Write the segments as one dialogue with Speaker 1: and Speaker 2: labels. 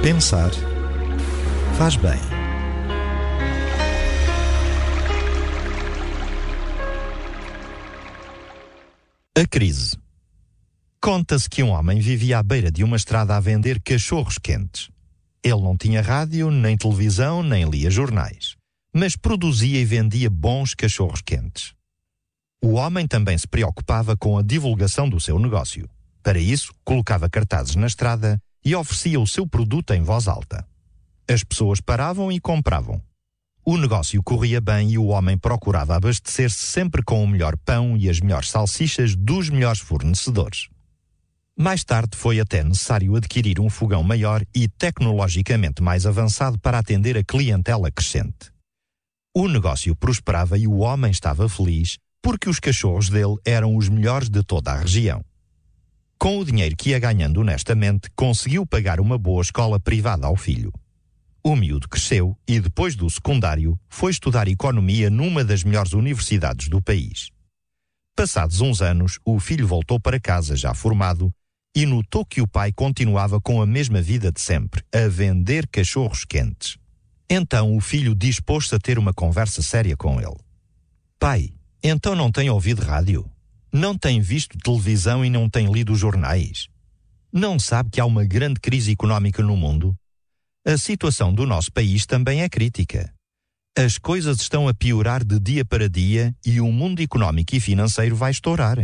Speaker 1: Pensar faz bem. A crise. Conta-se que um homem vivia à beira de uma estrada a vender cachorros quentes. Ele não tinha rádio, nem televisão, nem lia jornais, mas produzia e vendia bons cachorros quentes. O homem também se preocupava com a divulgação do seu negócio. Para isso, colocava cartazes na estrada e oferecia o seu produto em voz alta. As pessoas paravam e compravam. O negócio corria bem e o homem procurava abastecer-se sempre com o melhor pão e as melhores salsichas dos melhores fornecedores. Mais tarde foi até necessário adquirir um fogão maior e tecnologicamente mais avançado para atender a clientela crescente. O negócio prosperava e o homem estava feliz porque os cachorros dele eram os melhores de toda a região. Com o dinheiro que ia ganhando honestamente, conseguiu pagar uma boa escola privada ao filho. O miúdo cresceu e, depois do secundário, foi estudar economia numa das melhores universidades do país. Passados uns anos, o filho voltou para casa já formado e notou que o pai continuava com a mesma vida de sempre, a vender cachorros quentes. Então o filho dispôs-se a ter uma conversa séria com ele. Pai, então não tem ouvido rádio? Não tem visto televisão e não tem lido jornais? Não sabe que há uma grande crise económica no mundo? A situação do nosso país também é crítica. As coisas estão a piorar de dia para dia e o mundo económico e financeiro vai estourar.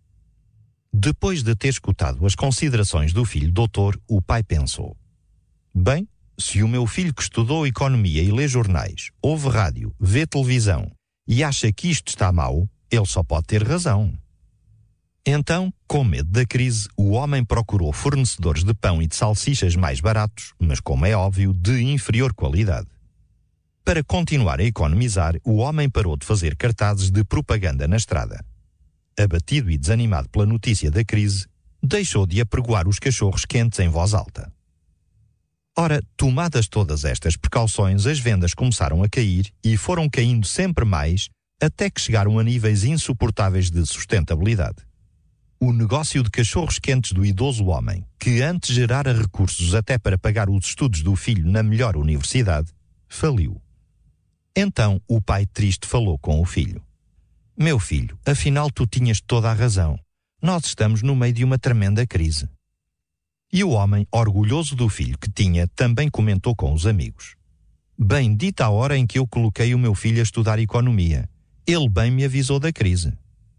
Speaker 1: Depois de ter escutado as considerações do filho doutor, o pai pensou: bem, se o meu filho que estudou economia e lê jornais, ouve rádio, vê televisão e acha que isto está mau, ele só pode ter razão. Então, com medo da crise, o homem procurou fornecedores de pão e de salsichas mais baratos, mas, como é óbvio, de inferior qualidade. Para continuar a economizar, o homem parou de fazer cartazes de propaganda na estrada. Abatido e desanimado pela notícia da crise, deixou de apregoar os cachorros quentes em voz alta. Ora, tomadas todas estas precauções, as vendas começaram a cair e foram caindo sempre mais, até que chegaram a níveis insuportáveis de sustentabilidade. O negócio de cachorros quentes do idoso homem, que antes gerara recursos até para pagar os estudos do filho na melhor universidade, faliu. Então o pai triste falou com o filho. Meu filho, afinal tu tinhas toda a razão. Nós estamos no meio de uma tremenda crise. E o homem, orgulhoso do filho que tinha, também comentou com os amigos. Bendita a hora em que eu coloquei o meu filho a estudar economia. Ele bem me avisou da crise.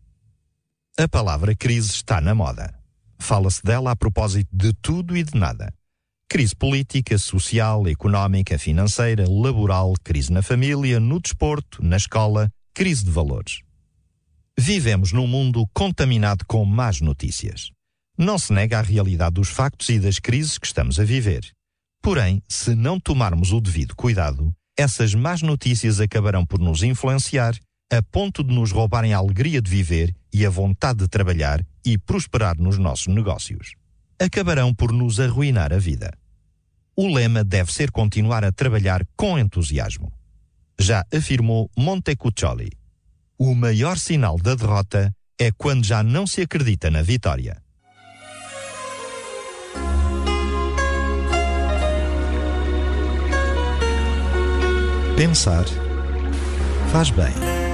Speaker 1: A palavra crise está na moda. Fala-se dela a propósito de tudo e de nada. Crise política, social, económica, financeira, laboral, crise na família, no desporto, na escola, crise de valores. Vivemos num mundo contaminado com más notícias. Não se nega a realidade dos factos e das crises que estamos a viver. Porém, se não tomarmos o devido cuidado, essas más notícias acabarão por nos influenciar a ponto de nos roubarem a alegria de viver e a vontade de trabalhar e prosperar nos nossos negócios. Acabarão por nos arruinar a vida. O lema deve ser continuar a trabalhar com entusiasmo. Já afirmou Montecuccoli: o maior sinal da derrota é quando já não se acredita na vitória. Pensar faz bem.